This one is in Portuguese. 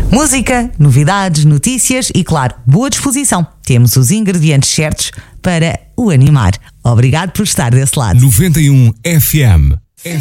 Música, novidades, notícias e, claro, boa disposição. Temos os ingredientes certos para o animar. Obrigado por estar desse lado. 91 FM.